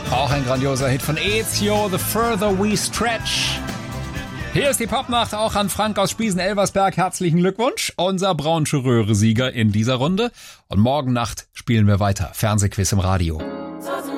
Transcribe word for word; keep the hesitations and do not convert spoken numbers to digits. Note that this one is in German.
Auch ein grandioser Hit von Ezio, The Further We Stretch. Hier ist die Popnacht, auch an Frank aus Spiesen-Elversberg. Herzlichen Glückwunsch, unser Braunche Röhre-Sieger in dieser Runde. Und morgen Nacht spielen wir weiter. Fernsehquiz im Radio.